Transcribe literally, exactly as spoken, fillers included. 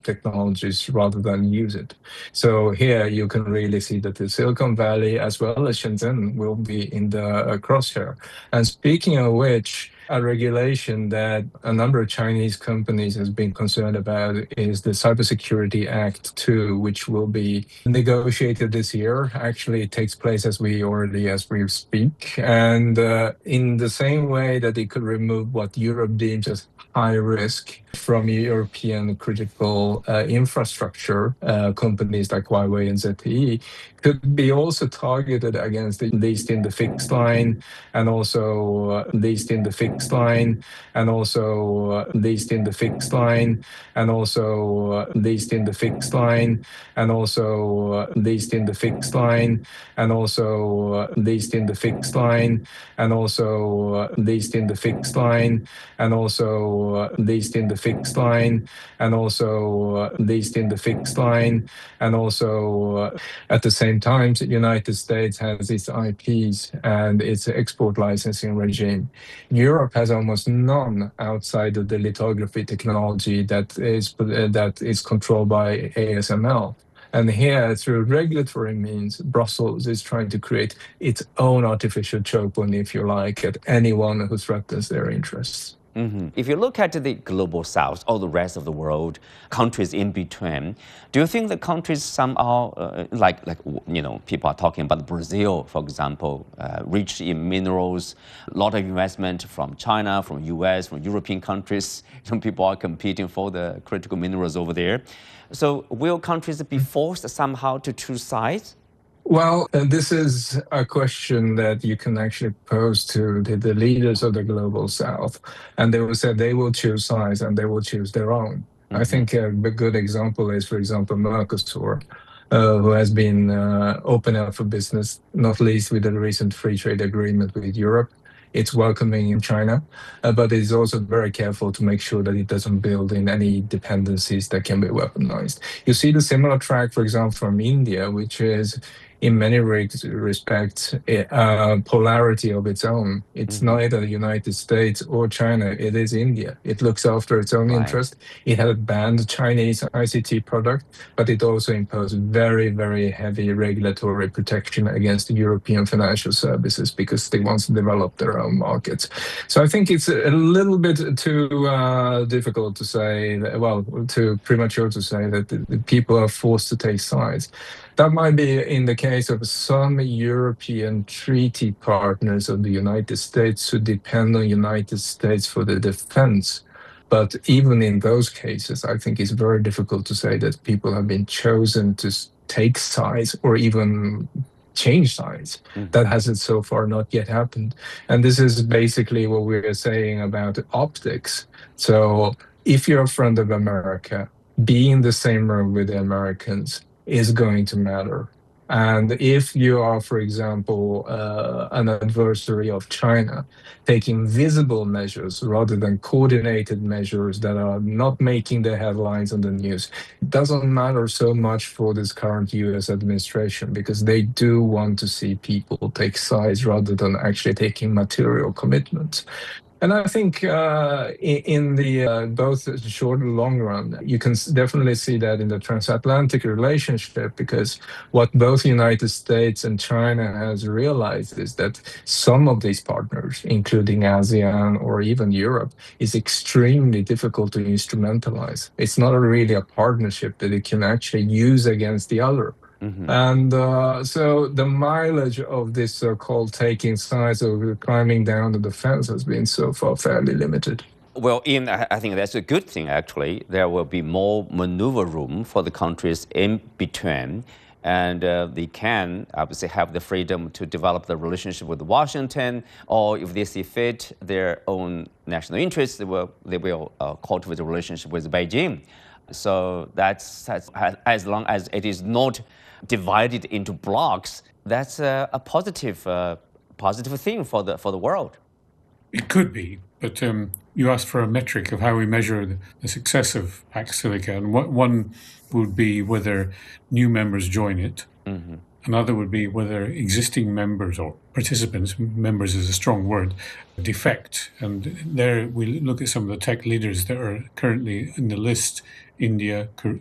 technologies rather than use it. So here you can really see that the Silicon Valley as well as Shenzhen will be in the uh, crosshair. And speaking of which, a regulation that a number of Chinese companies has been concerned about is the Cybersecurity Act two, which will be negotiated this year. Actually, it takes place as we already as we speak. And uh, in the same way that it could remove what Europe deems as high risk from European critical uh, infrastructure uh, companies like Huawei and Z T E, could be also targeted against at least in the fixed line and also uh, at least in the fixed line and also uh, at least in the fixed line and also uh, at least in the fixed line and also uh, at least in the fixed line and also uh, at least in the fixed line and also uh, at least in the fixed line and also uh, at least in the fixed line and also uh, at least in the fixed line and also uh, at the same time the United States has its I Ps and its export licensing regime. Europe has almost none outside of the lithography technology that is uh, that is controlled by A S M L. And here, through regulatory means, Brussels is trying to create its own artificial choke point, if you like, at anyone who threatens their interests. Mm-hmm. If you look at the global south, all the rest of the world, countries in between, do you think the countries somehow, uh, like, like you know, people are talking about Brazil, for example, uh, rich in minerals, a lot of investment from China, from U S, from European countries. Some people are competing for the critical minerals over there. So will countries be forced somehow to choose sides? Well, uh, this is a question that you can actually pose to the, the leaders of the global south, and they will say they will choose sides and they will choose their own. Mm-hmm. I think a, a good example is, for example, Mercosur, uh, who has been uh, open up for business, not least with the recent free trade agreement with Europe. It's welcoming in China, uh, but it's also very careful to make sure that it doesn't build in any dependencies that can be weaponized. You see the similar track, for example, from India, which is in many respects, uh, polarity of its own. It's mm-hmm. neither the United States or China. It is India. It looks after its own right. interest. It had banned Chinese I C T product, but it also imposed very, very heavy regulatory protection against the European financial services because they want to develop their own markets. So I think it's a little bit too uh, difficult to say, that, well, too premature to say that the, the people are forced to take sides. That might be in the case of some European treaty partners of the United States who depend on the United States for the defense. But even in those cases, I think it's very difficult to say that people have been chosen to take sides or even change sides. Mm. That hasn't so far not yet happened. And this is basically what we are saying about optics. So if you're a friend of America, be in the same room with the Americans is going to matter. And if you are, for example, uh, an adversary of China, taking visible measures rather than coordinated measures that are not making the headlines on the news, it doesn't matter so much for this current U S administration because they do want to see people take sides rather than actually taking material commitments. And I think uh, in, in the uh, both short and long run, you can definitely see that in the transatlantic relationship, because what both the United States and China has realized is that some of these partners, including ASEAN or even Europe, is extremely difficult to instrumentalize. It's not a really a partnership that it can actually use against the other. Mm-hmm. And uh, so the mileage of this so-called taking sides or climbing down the fence has been so far fairly limited. Well, Ian, I think that's a good thing, actually. There will be more maneuver room for the countries in between. And uh, they can obviously have the freedom to develop the relationship with Washington, or if they see fit, their own national interests, they will, they will uh, cultivate a relationship with Beijing. So that's, that's as long as it is not divided into blocks, that's a, a positive, uh, positive thing for the for the world. It could be, but um, you asked for a metric of how we measure the, the success of Pax Silica, and what, one would be whether new members join it. Mm-hmm. Another would be whether existing members or participants, members is a strong word, defect. And there we look at some of the tech leaders that are currently in the list India,